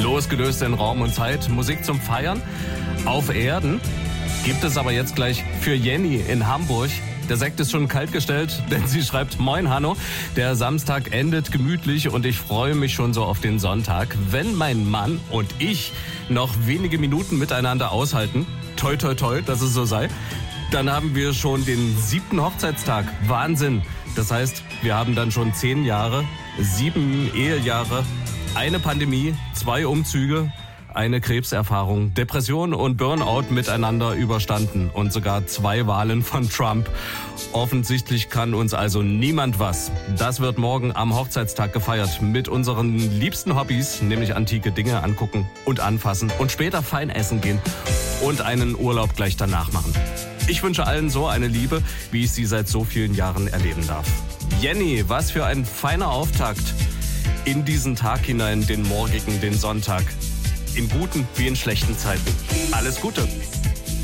Losgelöst in Raum und Zeit, Musik zum Feiern auf Erden. Gibt es aber jetzt gleich für Jenny in Hamburg. Der Sekt ist schon kalt gestellt, denn sie schreibt: Moin Hanno, der Samstag endet gemütlich und ich freue mich schon so auf den Sonntag. Wenn mein Mann und ich noch wenige Minuten miteinander aushalten, toi toi toi, dass es so sei, dann haben wir schon den 7. Hochzeitstag. Wahnsinn. Das heißt, wir haben dann schon 10 Jahre, 7 Ehejahre, eine Pandemie, 2 Umzüge, eine Krebserfahrung, Depression und Burnout miteinander überstanden und sogar 2 Wahlen von Trump. Offensichtlich kann uns also niemand was. Das wird morgen am Hochzeitstag gefeiert mit unseren liebsten Hobbys, nämlich antike Dinge angucken und anfassen und später fein essen gehen und einen Urlaub gleich danach machen. Ich wünsche allen so eine Liebe, wie ich sie seit so vielen Jahren erleben darf. Jenny, was für ein feiner Auftakt in diesen Tag hinein, den morgigen, den Sonntag. In guten wie in schlechten Zeiten. Alles Gute.